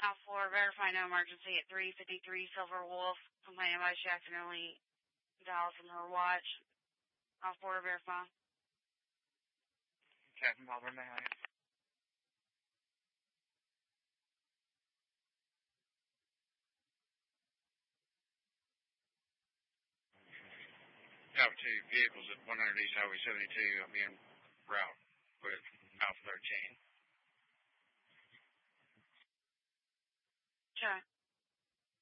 Out 4, verify no emergency at 353 Silver Wolf. Complaining about she accidentally dialed from her watch. Out 4, verify. Captain Palmer, may I? Alpha 2 vehicles at 100 East Highway 72. I'm en route with Alpha 13. Sure.